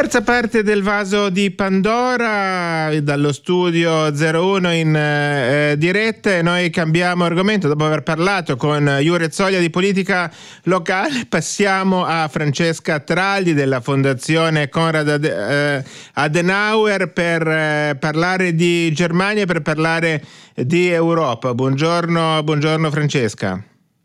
Terza parte del Vaso di Pandora dallo studio 01 in diretta, e noi cambiamo argomento. Dopo aver parlato con Jure Zoglia di politica locale, passiamo a Francesca Traldi della Fondazione Konrad Adenauer per parlare di Germania, per parlare di Europa. Buongiorno Francesca.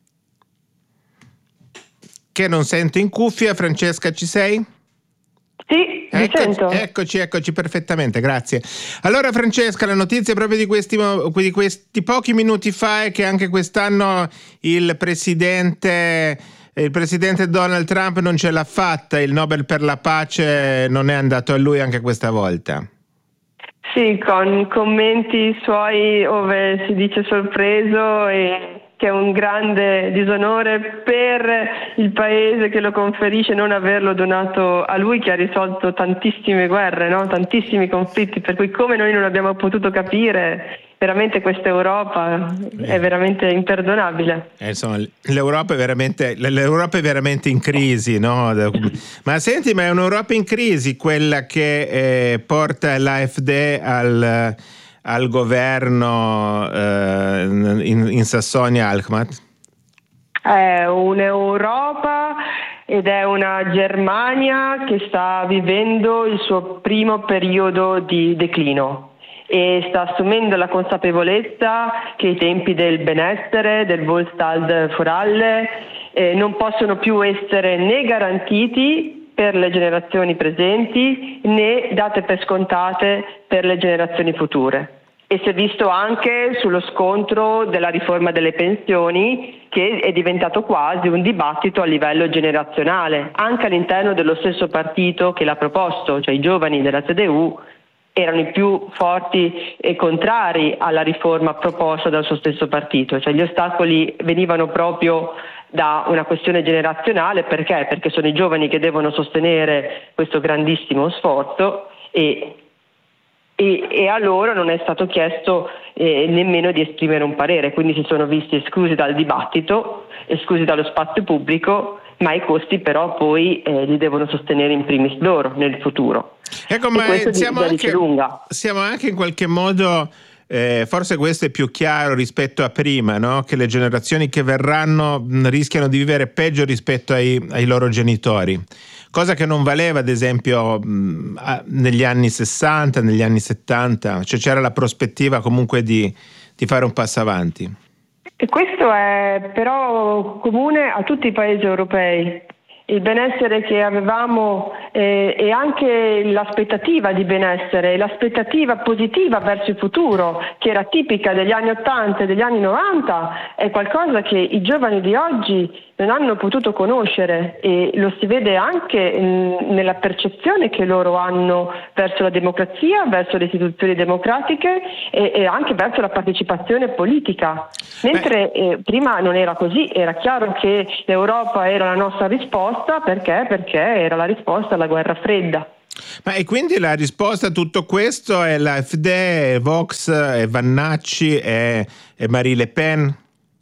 Che non sento in cuffia. Francesca, ci sei? Sì, mi sento. Eccoci perfettamente, grazie. Allora Francesca, la notizia proprio di questi pochi minuti fa è che anche quest'anno il presidente Donald Trump non ce l'ha fatta, il Nobel per la pace non è andato a lui anche questa volta. Sì, con commenti suoi dove si dice sorpreso e che è un grande disonore per il paese che lo conferisce non averlo donato a lui, che ha risolto tantissime guerre, no? Tantissimi conflitti, per cui come noi non abbiamo potuto capire veramente questa Europa è veramente imperdonabile. Insomma, l'Europa è veramente in crisi, no? Ma senti, ma è un'Europa in crisi quella che porta l'AfD al governo in Sassonia-Anhalt? È un'Europa ed è una Germania che sta vivendo il suo primo periodo di declino e sta assumendo la consapevolezza che i tempi del benessere, del Wohlstand für alle, non possono più essere né garantiti per le generazioni presenti né date per scontate per le generazioni future. E si è visto anche sullo scontro della riforma delle pensioni, che è diventato quasi un dibattito a livello generazionale, anche all'interno dello stesso partito che l'ha proposto, cioè i giovani della CDU erano i più forti e contrari alla riforma proposta dal suo stesso partito, cioè gli ostacoli venivano proprio da una questione generazionale. Perché? Perché sono i giovani che devono sostenere questo grandissimo sforzo e a loro non è stato chiesto nemmeno di esprimere un parere, quindi si sono visti esclusi dal dibattito, esclusi dallo spazio pubblico, ma i costi però poi li devono sostenere in primis loro nel futuro. Ecco, ma siamo anche in qualche modo, forse questo è più chiaro rispetto a prima, no? Che le generazioni che verranno rischiano di vivere peggio rispetto ai loro genitori, cosa che non valeva ad esempio negli anni 60, negli anni 70, cioè c'era la prospettiva comunque di fare un passo avanti. E questo è però comune a tutti i paesi europei. Il benessere che avevamo e anche l'aspettativa di benessere, l'aspettativa positiva verso il futuro, che era tipica degli anni 80 e degli anni 90, è qualcosa che i giovani di oggi non hanno potuto conoscere, e lo si vede anche nella percezione che loro hanno verso la democrazia, verso le istituzioni democratiche e anche verso la partecipazione politica. Mentre prima non era così, era chiaro che l'Europa era la nostra risposta, perché era la risposta alla guerra fredda. Ma e quindi la risposta a tutto questo è l'AfD, è Vox, è Vannacci, è Marine Le Pen?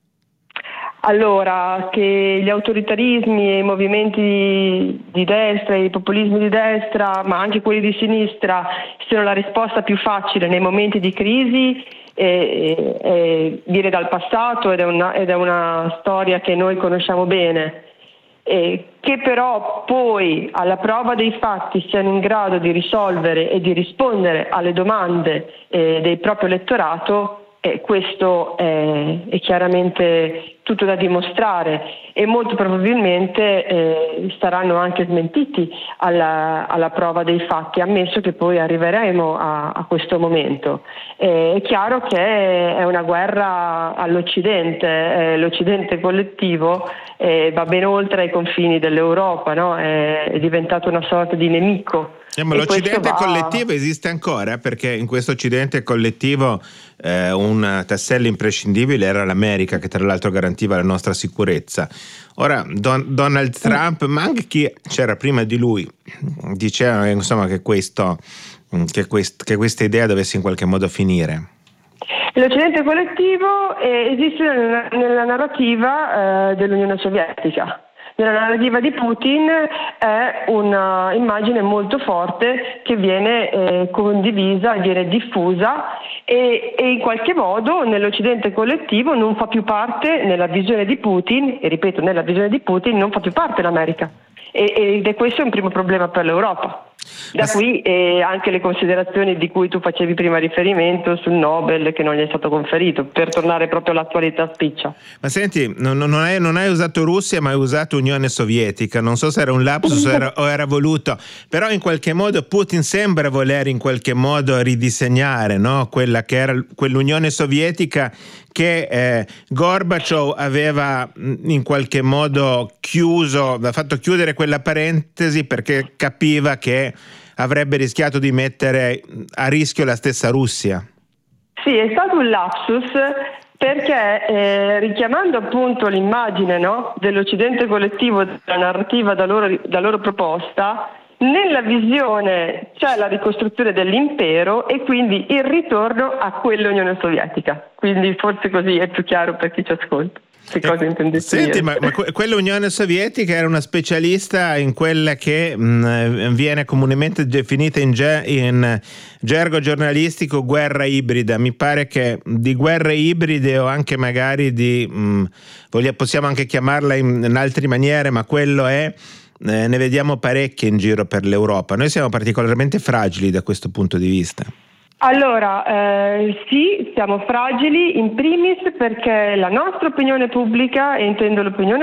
Allora, che gli autoritarismi e i movimenti di destra, i populismi di destra, ma anche quelli di sinistra, siano la risposta più facile nei momenti di crisi, dire dal passato, ed è una storia che noi conosciamo bene. Che però poi alla prova dei fatti siano in grado di risolvere e di rispondere alle domande del proprio elettorato, questo è chiaramente tutto da dimostrare, e molto probabilmente saranno anche smentiti alla prova dei fatti, ammesso che poi arriveremo a questo momento. È chiaro che è una guerra all'Occidente, l'Occidente collettivo va ben oltre ai confini dell'Europa, no? È diventato una sorta di nemico. Ma l'Occidente collettivo esiste ancora? Perché in questo Occidente collettivo un tassello imprescindibile era l'America, che tra l'altro garantiva la nostra sicurezza. Ora Donald Trump, ma anche chi c'era prima di lui, diceva insomma che questa idea dovesse in qualche modo finire. L'Occidente collettivo esiste nella narrativa dell'Unione Sovietica. Nella narrativa di Putin è una immagine molto forte che viene condivisa e viene diffusa e in qualche modo nell'Occidente collettivo non fa più parte, nella visione di Putin, e ripeto, nella visione di Putin non fa più parte l'America. Ed è questo un primo problema per l'Europa. Da qui anche le considerazioni di cui tu facevi prima riferimento sul Nobel che non gli è stato conferito, per tornare proprio all'attualità spiccia. Ma senti, non hai usato Russia, ma hai usato Unione Sovietica. Non so se era un lapsus o era voluto, però in qualche modo Putin sembra voler in qualche modo ridisegnare, no? Quella che era quell'Unione Sovietica che Gorbaciov aveva in qualche modo aveva fatto chiudere quella parentesi perché capiva che avrebbe rischiato di mettere a rischio la stessa Russia. Sì, è stato un lapsus perché richiamando appunto l'immagine, no, dell'Occidente collettivo, della narrativa da loro proposta, nella visione c'è la ricostruzione dell'impero e quindi il ritorno a quell'Unione Sovietica. Quindi forse così è più chiaro per chi ci ascolta. Che cosa intendessi dire? Senti, ma quell'Unione Sovietica era una specialista in quella che viene comunemente definita in gergo giornalistico guerra ibrida. Mi pare che di guerre ibride o anche magari possiamo anche chiamarla in altre maniere, ma quello è. Ne vediamo parecchie in giro per l'Europa. Noi siamo particolarmente fragili da questo punto di vista. Allora, sì, siamo fragili in primis perché la nostra opinione pubblica, e intendo l'opinione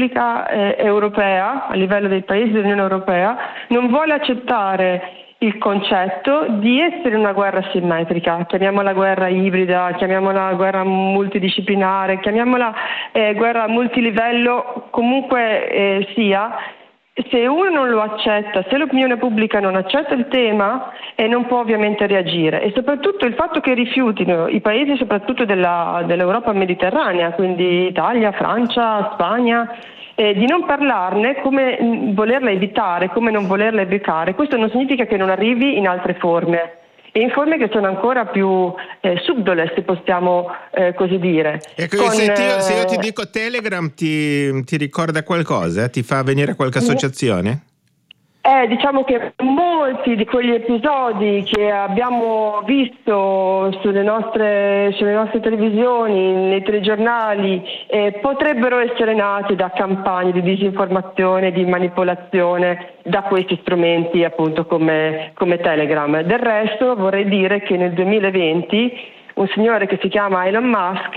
europea, a livello dei paesi dell'Unione Europea, non vuole accettare il concetto di essere una guerra simmetrica, chiamiamola guerra ibrida, chiamiamola guerra multidisciplinare, chiamiamola guerra multilivello, comunque sia. Se uno non lo accetta, se l'opinione pubblica non accetta il tema, non può ovviamente reagire, e soprattutto il fatto che rifiutino i paesi soprattutto dell'Europa mediterranea, quindi Italia, Francia, Spagna, di non parlarne, come volerla evitare, come non volerla evocare, questo non significa che non arrivi in altre forme. E in forme che sono ancora più subdole, se possiamo così dire. Ecco, se io ti dico Telegram, ti ricorda qualcosa? Ti fa venire qualche associazione? Diciamo che molti di quegli episodi che abbiamo visto sulle nostre televisioni, nei telegiornali, potrebbero essere nati da campagne di disinformazione, di manipolazione da questi strumenti appunto come Telegram. Del resto vorrei dire che nel 2020 un signore che si chiama Elon Musk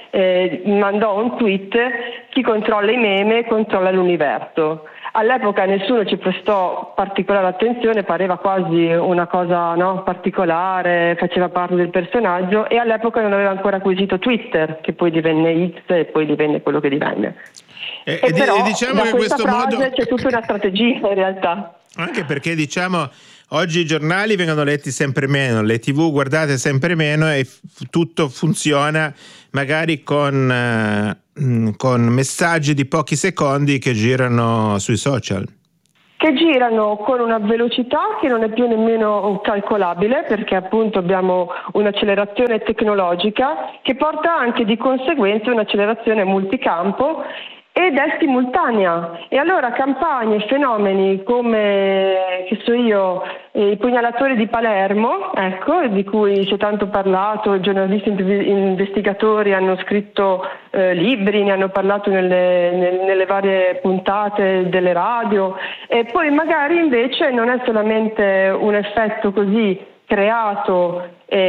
mandò un tweet: chi controlla i meme controlla l'universo. All'epoca nessuno ci prestò particolare attenzione, pareva quasi una cosa particolare, faceva parte del personaggio, e all'epoca non aveva ancora acquisito Twitter, che poi divenne X e poi divenne quello che divenne. Però diciamo da che questa questo frase modo c'è tutta una strategia in realtà. Anche perché oggi i giornali vengono letti sempre meno, le TV guardate sempre meno e tutto funziona magari con messaggi di pochi secondi che girano sui social. Che girano con una velocità che non è più nemmeno calcolabile, perché appunto abbiamo un'accelerazione tecnologica che porta anche di conseguenza un'accelerazione multicampo ed è simultanea, e allora campagne e fenomeni come, che so io, i pugnalatori di Palermo, ecco, di cui si è tanto parlato, giornalisti investigatori hanno scritto libri, ne hanno parlato nelle varie puntate delle radio, e poi magari invece non è solamente un effetto così creato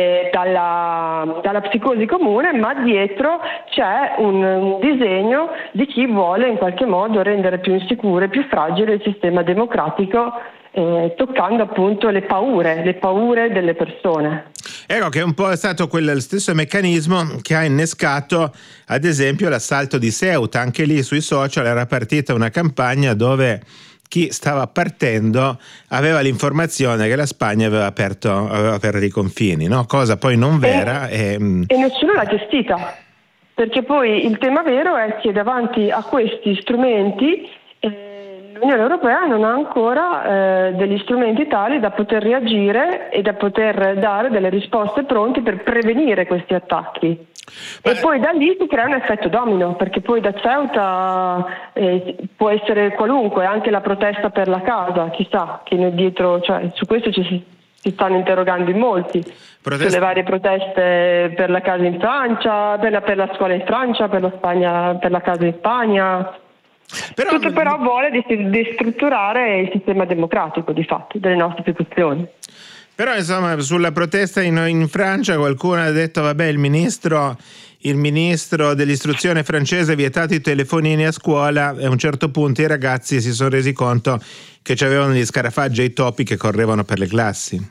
dalla psicosi comune, ma dietro c'è un disegno di chi vuole in qualche modo rendere più insicuro e più fragile il sistema democratico, toccando appunto le paure delle persone. Ecco che un po' è stato lo stesso meccanismo che ha innescato ad esempio l'assalto di Ceuta. Anche lì sui social era partita una campagna dove chi stava partendo aveva l'informazione che la Spagna aveva aperto i confini, no? Cosa poi non vera. E nessuno l'ha gestita, perché poi il tema vero è che davanti a questi strumenti l'Unione Europea non ha ancora degli strumenti tali da poter reagire e da poter dare delle risposte pronte per prevenire questi attacchi. E poi da lì si crea un effetto domino, perché poi da Ceuta può essere qualunque, anche la protesta per la casa, chissà che noi dietro, cioè su questo si stanno interrogando in molti, sulle varie proteste per la casa in Francia, per la scuola in Francia, per la casa in Spagna. Tutto però vuole destrutturare il sistema democratico di fatto delle nostre istituzioni. Però insomma sulla protesta in Francia qualcuno ha detto vabbè il ministro dell'istruzione francese ha vietato i telefonini a scuola e a un certo punto i ragazzi si sono resi conto che c'avevano gli scarafaggi e i topi che correvano per le classi.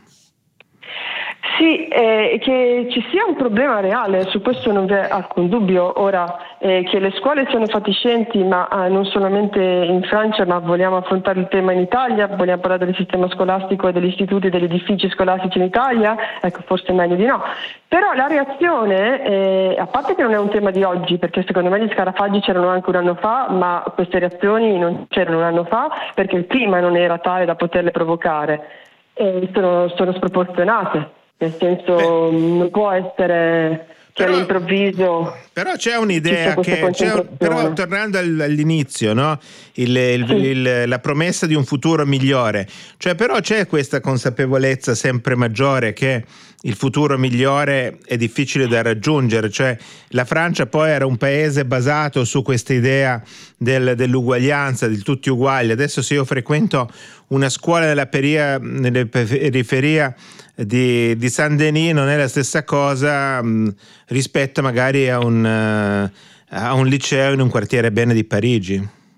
Sì, che ci sia un problema reale, su questo non vi è alcun dubbio. Ora, che le scuole siano fatiscenti, ma non solamente in Francia, ma vogliamo affrontare il tema in Italia, vogliamo parlare del sistema scolastico e degli istituti e degli edifici scolastici in Italia, ecco, forse è meglio di no. Però la reazione, a parte che non è un tema di oggi, perché secondo me gli scarafaggi c'erano anche un anno fa, ma queste reazioni non c'erano un anno fa, perché il clima non era tale da poterle provocare, sono sproporzionate. Nel senso, non può essere che all'improvviso. Però c'è un'idea però tornando all'inizio, no? La promessa di un futuro migliore, cioè però c'è questa consapevolezza sempre maggiore che il futuro migliore è difficile da raggiungere, cioè la Francia poi era un paese basato su questa idea dell'uguaglianza, di tutti uguali. Adesso se io frequento una scuola nella periferia di Saint-Denis non è la stessa cosa rispetto magari a un liceo in un quartiere bene di Parigi.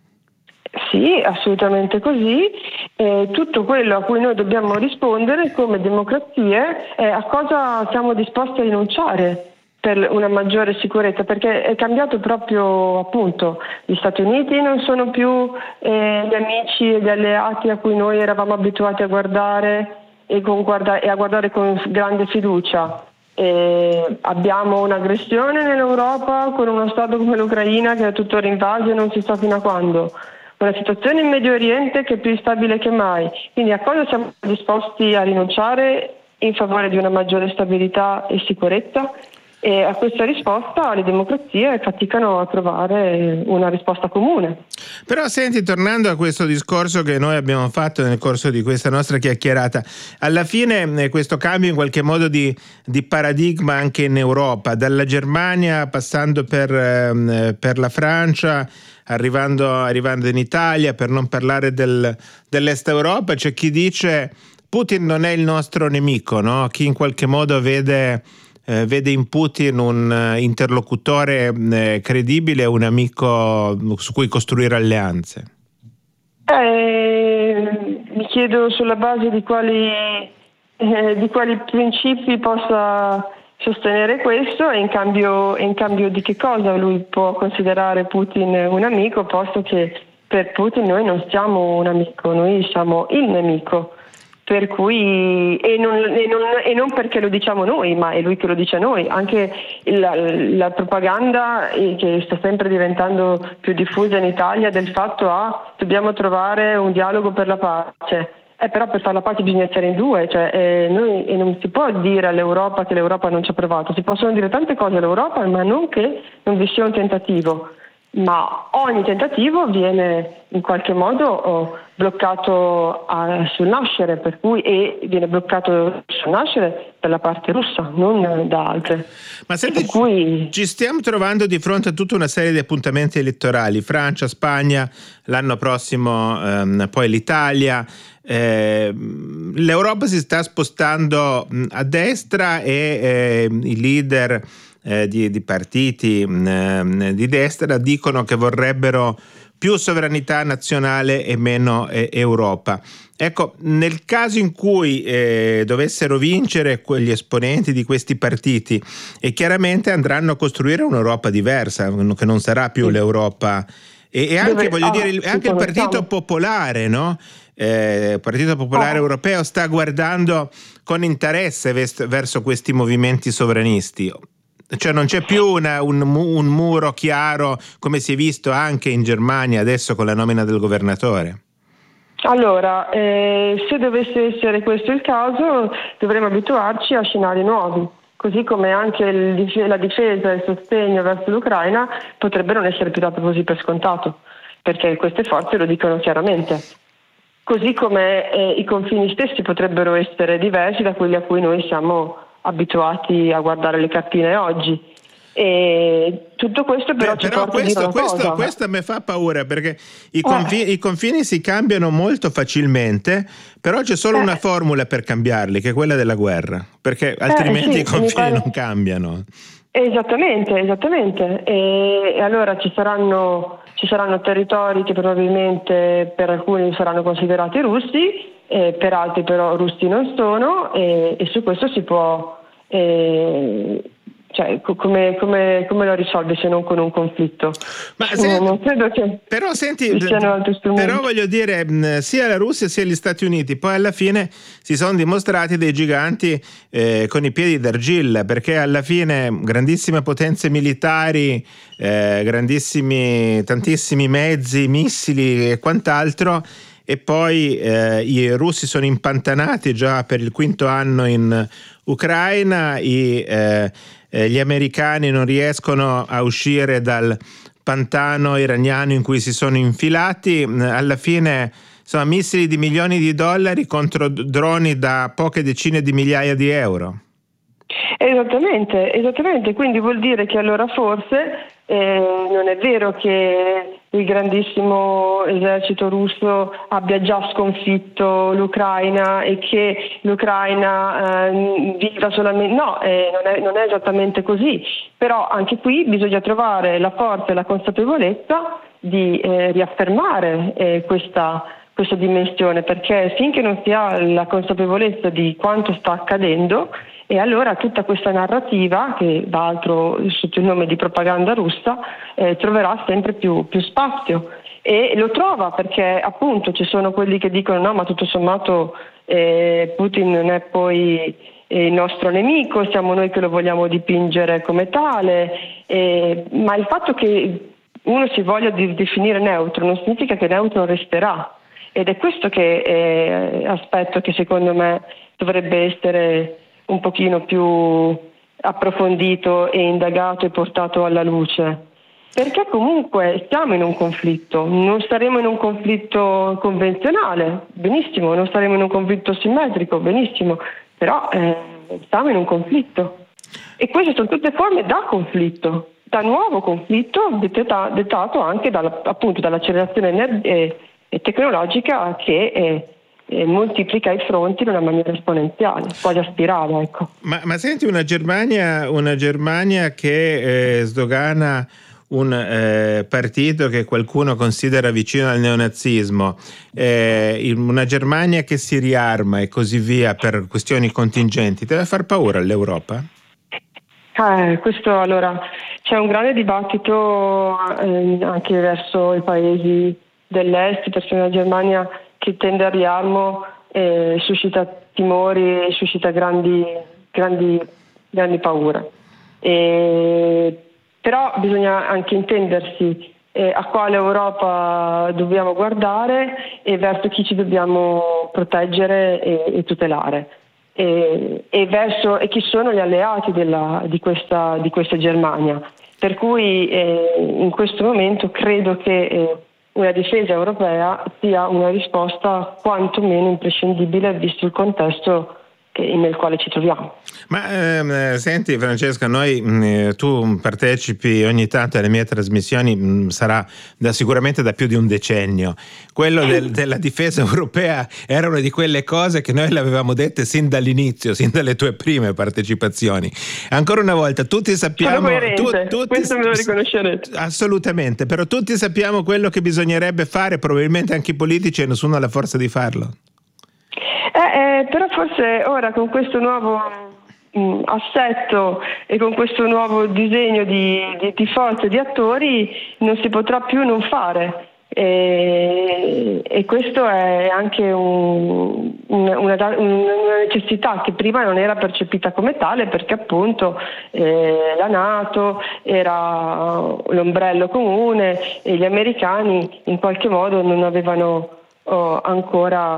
Sì, assolutamente così. Tutto quello a cui noi dobbiamo rispondere come democrazie è a cosa siamo disposti a rinunciare per una maggiore sicurezza, perché è cambiato proprio, appunto, gli Stati Uniti non sono più gli amici e gli alleati a cui noi eravamo abituati a guardare e a guardare con grande fiducia. Abbiamo un'aggressione nell'Europa con uno Stato come l'Ucraina che è tuttora invaso e non si sa fino a quando. Una situazione in Medio Oriente che è più instabile che mai. Quindi a cosa siamo disposti a rinunciare in favore di una maggiore stabilità e sicurezza? E a questa risposta le democrazie faticano a trovare una risposta comune. Però senti, tornando a questo discorso che noi abbiamo fatto nel corso di questa nostra chiacchierata, alla fine questo cambio in qualche modo di paradigma anche in Europa, dalla Germania passando per la Francia, arrivando in Italia, per non parlare dell'Est Europa, c'è chi dice Putin non è il nostro nemico, no? Chi in qualche modo vede in Putin un interlocutore credibile, un amico su cui costruire alleanze. Mi chiedo sulla base di quali principi possa sostenere questo e in cambio di che cosa lui può considerare Putin un amico, posto che per Putin noi non siamo un amico, noi siamo il nemico. Per cui e non perché lo diciamo noi, ma è lui che lo dice a noi. Anche la propaganda che sta sempre diventando più diffusa in Italia del fatto dobbiamo trovare un dialogo per la pace. Però per fare la pace bisogna essere in due, cioè non si può dire all'Europa che l'Europa non ci ha provato. Si possono dire tante cose all'Europa, ma non che non vi sia un tentativo. Ma ogni tentativo viene in qualche modo bloccato sul nascere, viene bloccato sul nascere per la parte russa, non da altre. Ma senti, ci stiamo trovando di fronte a tutta una serie di appuntamenti elettorali, Francia, Spagna, l'anno prossimo poi l'Italia. L'Europa si sta spostando a destra e i leader di partiti di destra dicono che vorrebbero più sovranità nazionale e meno Europa. Ecco, nel caso in cui dovessero vincere quegli esponenti di questi partiti, e chiaramente andranno a costruire un'Europa diversa, che non sarà più l'Europa, e anche anche il Partito Popolare, no? Il Partito Popolare Europeo sta guardando con interesse verso questi movimenti sovranisti. Cioè non c'è più un muro chiaro come si è visto anche in Germania adesso con la nomina del governatore. Allora, se dovesse essere questo il caso, dovremmo abituarci a scenari nuovi. così come anche la difesa e il sostegno verso l'Ucraina potrebbero non essere più date così per scontato, perché queste forze lo dicono chiaramente. Così come i confini stessi potrebbero essere diversi da quelli a cui noi siamo abituati a guardare le cartine oggi. E tutto questo però ci porta a dire una cosa. Questo mi fa paura, perché i confini si cambiano molto facilmente, però c'è solo una formula per cambiarli, che è quella della guerra, perché altrimenti i confini non cambiano. Esattamente. E allora ci saranno territori che probabilmente per alcuni saranno considerati russi, per altri però russi non sono, e su questo si può... Cioè, come lo risolvi se non con un conflitto? Ma non credo che però senti, altri strumenti. però voglio dire, sia la Russia sia gli Stati Uniti poi alla fine si sono dimostrati dei giganti con i piedi d'argilla, perché alla fine grandissime potenze militari, tantissimi mezzi, missili e quant'altro, e poi i russi sono impantanati già per il quinto anno in Ucraina, gli americani non riescono a uscire dal pantano iraniano in cui si sono infilati. Alla fine sono missili di milioni di dollari contro droni da poche decine di migliaia di euro. Esattamente, quindi vuol dire che allora forse non è vero che il grandissimo esercito russo abbia già sconfitto l'Ucraina e che l'Ucraina viva solamente... No, non è esattamente così, però anche qui bisogna trovare la forza e la consapevolezza di riaffermare questa dimensione, perché finché non si ha la consapevolezza di quanto sta accadendo, e allora tutta questa narrativa, che va altro sotto il nome di propaganda russa, troverà sempre più spazio, e lo trova perché appunto ci sono quelli che dicono no, ma tutto sommato Putin non è poi il nostro nemico, siamo noi che lo vogliamo dipingere come tale, ma il fatto che uno si voglia definire neutro non significa che neutro resterà, ed è questo che aspetto che secondo me dovrebbe essere un pochino più approfondito e indagato e portato alla luce, perché comunque siamo in un conflitto, non staremo in un conflitto convenzionale, benissimo, non staremo in un conflitto simmetrico, benissimo, però siamo in un conflitto, e queste sono tutte forme da conflitto, da nuovo conflitto dettato anche dall'accelerazione tecnologica che moltiplica i fronti in una maniera esponenziale, quasi a spirale, ecco. Ma senti, una Germania che sdogana un partito che qualcuno considera vicino al neonazismo, una Germania che si riarma e così via per questioni contingenti, deve far paura all'Europa? Questo allora c'è un grande dibattito anche verso i paesi dell'est, perché una Germania che tende al riarmo suscita timori e suscita grandi paure. Però bisogna anche intendersi a quale Europa dobbiamo guardare e verso chi ci dobbiamo proteggere e tutelare. E chi sono gli alleati di questa Germania. Per cui in questo momento credo che una difesa europea sia una risposta quantomeno imprescindibile visto il contesto nel quale ci troviamo. Ma senti Francesca, tu partecipi ogni tanto alle mie trasmissioni, sarà sicuramente da più di un decennio. Quello della difesa europea era una di quelle cose che noi le avevamo dette sin dall'inizio, sin dalle tue prime partecipazioni. Ancora una volta, tutti sappiamo... Questo me lo riconoscerete. Assolutamente, però tutti sappiamo quello che bisognerebbe fare, probabilmente anche i politici, e nessuno ha la forza di farlo. Però forse ora con questo nuovo assetto e con questo nuovo disegno di forze di attori non si potrà più non fare, e questo è anche una necessità che prima non era percepita come tale, perché appunto la NATO era l'ombrello comune e gli americani in qualche modo non avevano ancora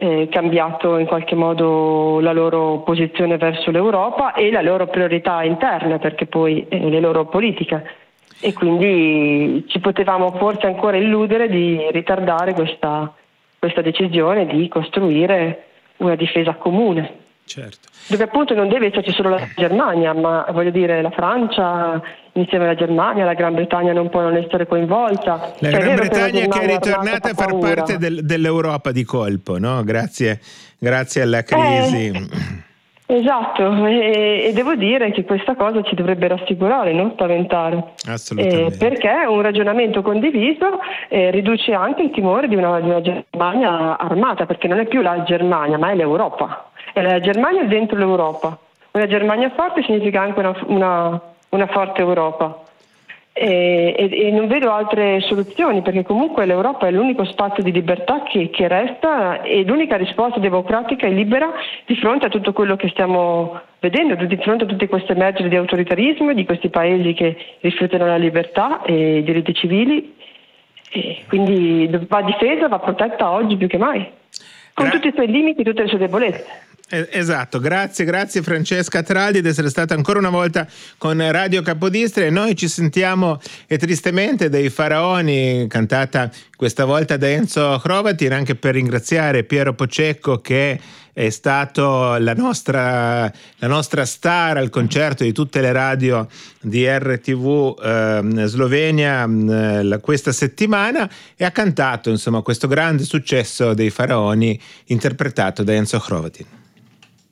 cambiato in qualche modo la loro posizione verso l'Europa e la loro priorità interna, perché poi le loro politiche, e quindi ci potevamo forse ancora illudere di ritardare questa decisione di costruire una difesa comune. Certo. Dove appunto non deve esserci solo la Germania, ma voglio dire la Francia insieme alla Germania, la Gran Bretagna non può non essere coinvolta. La Gran Bretagna che è ritornata a far parte dell'Europa di colpo, no? Grazie alla crisi. Esatto, e devo dire che questa cosa ci dovrebbe rassicurare, non spaventare. Assolutamente. Perché un ragionamento condiviso riduce anche il timore di una Germania armata, perché non è più la Germania, ma è l'Europa. E la Germania è dentro l'Europa. Una Germania forte significa anche una forte Europa. E non vedo altre soluzioni, perché comunque l'Europa è l'unico spazio di libertà che resta, e l'unica risposta democratica e libera di fronte a tutto quello che stiamo vedendo, di fronte a tutte queste emergere di autoritarismo, di questi paesi che rifiutano la libertà e i diritti civili. E quindi va difesa, va protetta oggi più che mai, con tutti i suoi limiti e tutte le sue debolezze. Esatto, grazie Francesca Traldi di essere stata ancora una volta con Radio Capodistria, e noi ci sentiamo tristemente dei Faraoni, cantata questa volta da Enzo Hrovatin, anche per ringraziare Piero Pocecco, che è stato la nostra star al concerto di tutte le radio di RTV Slovenia questa settimana, e ha cantato insomma questo grande successo dei Faraoni interpretato da Enzo Hrovatin.